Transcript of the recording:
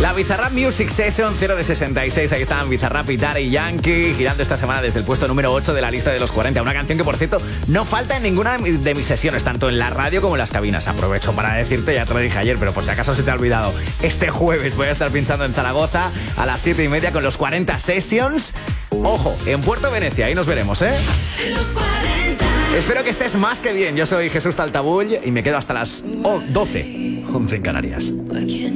La Bizarrap Music Session 0 de 66. Ahí están Bizarrap y Daddy Yankee girando esta semana desde el puesto número 8 de la lista de los 40. Una canción que, por cierto, no falta en ninguna de mis sesiones, tanto en la radio como en las cabinas. Aprovecho para decirte, ya te lo dije ayer, pero por si acaso se te ha olvidado, este jueves voy a estar pinchando en Zaragoza a las 7:30 con los 40 Sessions. Ojo, en Puerto Venecia, ahí nos veremos, ¿eh? Los 40. Espero que estés más que bien. Yo soy Jesús Taltabull y me quedo hasta las 12, 11 en Canarias.